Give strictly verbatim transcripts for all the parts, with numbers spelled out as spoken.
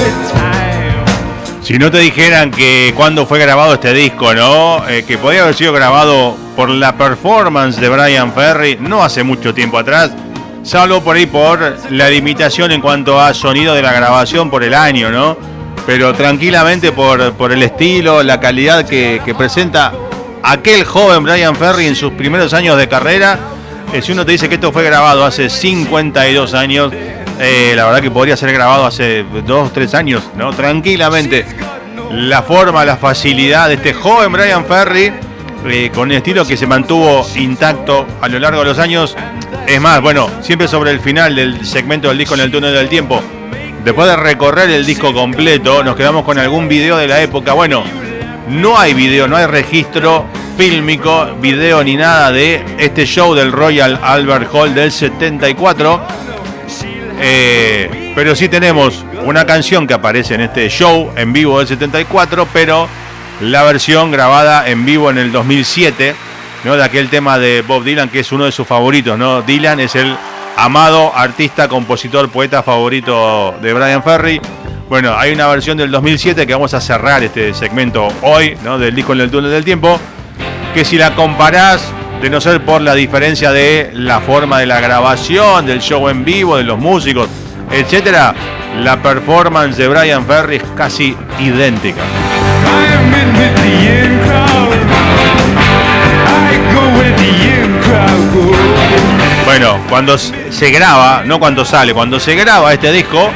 Si no te dijeran que cuando fue grabado este disco, ¿no? Eh, que podía haber sido grabado por la performance de Bryan Ferry, no hace mucho tiempo atrás, salvo por ahí por la limitación en cuanto a sonido de la grabación por el año, ¿no? Pero tranquilamente por, por el estilo, la calidad que, que presenta aquel joven Bryan Ferry en sus primeros años de carrera. Eh, si uno te dice que esto fue grabado hace cincuenta y dos años, eh, la verdad que podría ser grabado hace dos, tres años, ¿no? Tranquilamente. La forma, la facilidad de este joven Bryan Ferry, eh, con un estilo que se mantuvo intacto a lo largo de los años. Es más, bueno, siempre sobre el final del segmento del disco En el túnel del tiempo, después de recorrer el disco completo, nos quedamos con algún video de la época. Bueno, no hay video, no hay registro fílmico, video ni nada de este show del Royal Albert Hall del setenta y cuatro. Eh, pero sí tenemos una canción que aparece en este show en vivo del setenta y cuatro, pero la versión grabada en vivo en el dos mil siete, ¿no? De aquel tema de Bob Dylan, que es uno de sus favoritos, ¿no? Dylan es el amado artista, compositor, poeta favorito de Bryan Ferry. Bueno, hay una versión del dos mil siete que vamos a cerrar este segmento hoy, ¿no? Del disco En el túnel del tiempo, que si la comparás, de no ser por la diferencia de la forma de la grabación, del show en vivo, de los músicos, etcétera, la performance de Bryan Ferry es casi idéntica. Bueno, cuando se graba, no cuando sale, cuando se graba este disco,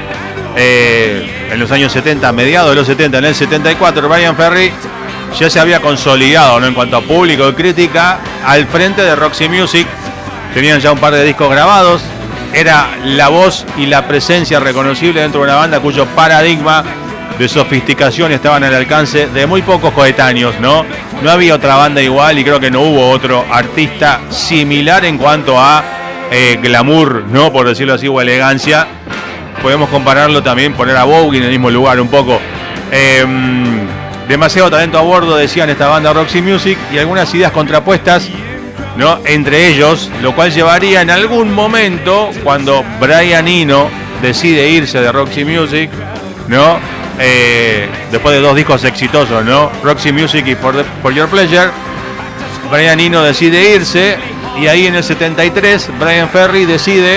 eh, en los años setenta, mediados de los setenta, en el setenta y cuatro, Bryan Ferry ya se había consolidado, ¿no? En cuanto a público y crítica, al frente de Roxy Music. Tenían ya un par de discos grabados. Era la voz y la presencia reconocible dentro de una banda cuyo paradigma de sofisticación estaban al alcance de muy pocos coetáneos, ¿no? No había otra banda igual y creo que no hubo otro artista similar en cuanto a eh, glamour, ¿no? Por decirlo así, o elegancia. Podemos compararlo también, poner a Bowie en el mismo lugar un poco. Eh, demasiado talento a bordo, decían esta banda Roxy Music, y algunas ideas contrapuestas, ¿no? Entre ellos, lo cual llevaría en algún momento, cuando Brian Eno decide irse de Roxy Music, ¿no? Eh, después de dos discos exitosos, ¿no? Roxy Music y For, the, For Your Pleasure, Brian Eno decide irse, y ahí en el setenta y tres Bryan Ferry decide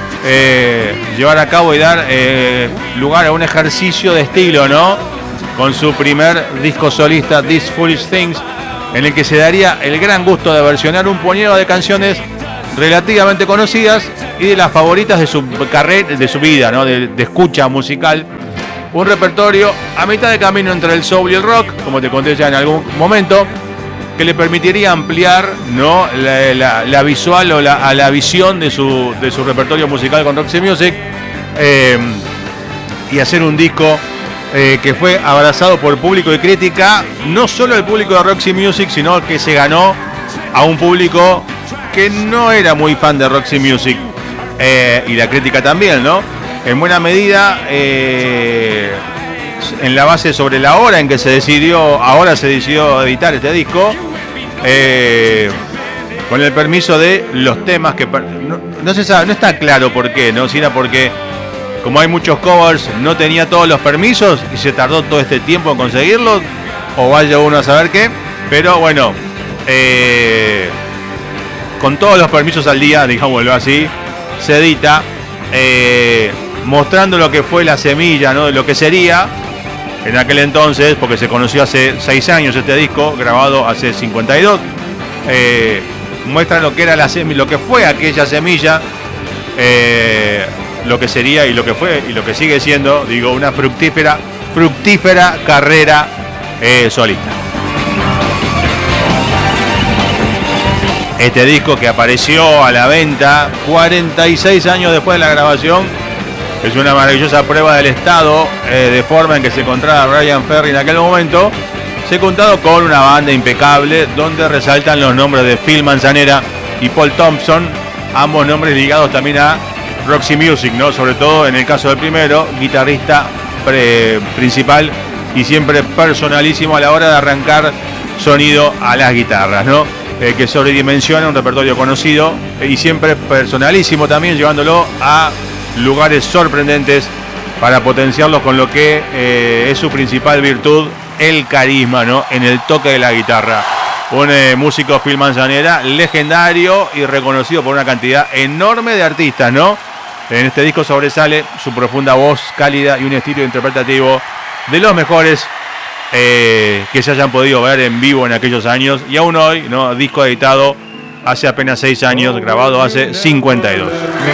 eh, llevar a cabo y dar eh, lugar a un ejercicio de estilo, ¿no? Con su primer disco solista, These Foolish Things, en el que se daría el gran gusto de versionar un puñado de canciones relativamente conocidas y de las favoritas de su carrera, de su vida, ¿no? de, de escucha musical. Un repertorio a mitad de camino entre el soul y el rock, como te conté ya en algún momento, que le permitiría ampliar, ¿no? la, la, la visual o la, a la visión de su, de su repertorio musical con Roxy Music, eh, y hacer un disco Eh, que fue abrazado por público y crítica, no solo el público de Roxy Music, sino que se ganó a un público que no era muy fan de Roxy Music, eh, y la crítica también, ¿no? En buena medida, eh, en la base sobre la hora en que se decidió, ahora se decidió editar este disco, eh, con el permiso de los temas que no, no se sabe, no está claro por qué, ¿no? Sino porque, como hay muchos covers, no tenía todos los permisos y se tardó todo este tiempo en conseguirlos, o vaya uno a saber qué. Pero bueno, eh, con todos los permisos al día, digámoslo así, se edita, eh, mostrando lo que fue la semilla, ¿no? De lo que sería en aquel entonces, porque se conoció hace seis años este disco, grabado hace cincuenta y dos. Eh, muestra lo que era la semilla, lo que fue aquella semilla, eh, lo que sería y lo que fue y lo que sigue siendo, digo, una fructífera, fructífera carrera eh, solista. Este disco, que apareció a la venta cuarenta y seis años después de la grabación, es una maravillosa prueba del estado eh, de forma en que se encontraba Bryan Ferry en aquel momento, secundado con una banda impecable donde resaltan los nombres de Phil Manzanera y Paul Thompson, ambos nombres ligados también a Roxy Music, ¿no? Sobre todo en el caso del primero, guitarrista pre- principal y siempre personalísimo a la hora de arrancar sonido a las guitarras, ¿no? Eh, que sobredimensiona un repertorio conocido y siempre personalísimo también, llevándolo a lugares sorprendentes para potenciarlos con lo que eh, es su principal virtud, el carisma, ¿no? En el toque de la guitarra. Un eh, músico Phil Manzanera legendario y reconocido por una cantidad enorme de artistas, ¿no? En este disco sobresale su profunda voz cálida y un estilo interpretativo de los mejores eh, que se hayan podido ver en vivo en aquellos años. Y aún hoy, ¿no? Disco editado hace apenas seis años, grabado hace cincuenta y dos.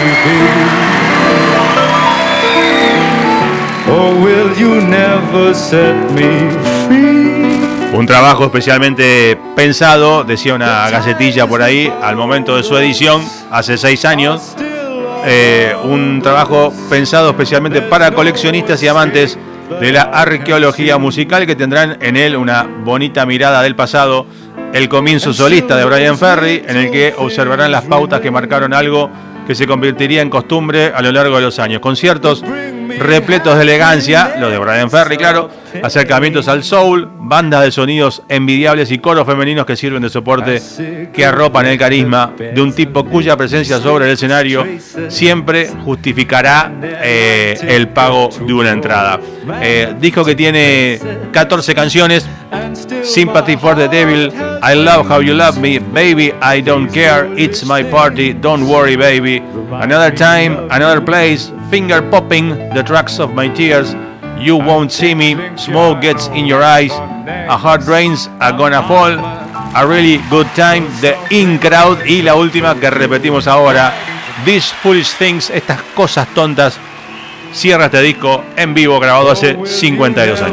Oh, will you never set me free? Un trabajo especialmente pensado, decía una gacetilla por ahí, al momento de su edición, hace seis años. Eh, un trabajo pensado especialmente para coleccionistas y amantes de la arqueología musical, que tendrán en él una bonita mirada del pasado, el comienzo solista de Bryan Ferry, en el que observarán las pautas que marcaron algo que se convertiría en costumbre a lo largo de los años. Conciertos repletos de elegancia, los de Bryan Ferry, claro, acercamientos al soul, bandas de sonidos envidiables y coros femeninos que sirven de soporte, que arropan el carisma de un tipo cuya presencia sobre el escenario siempre justificará eh, el pago de una entrada. Eh, disco que tiene catorce canciones: Sympathy for the Devil, I Love How You Love Me, Baby I Don't Care, It's My Party, Don't Worry Baby, Another Time, Another Place, Finger Popping, The Tracks of My Tears, You Won't See Me, Smoke Gets in Your Eyes, A Hard Rains Are Gonna Fall, A Really Good Time, The In Crowd, y la última que repetimos ahora, These Foolish Things, estas cosas tontas. Cierra este disco en vivo, grabado hace cincuenta y dos años.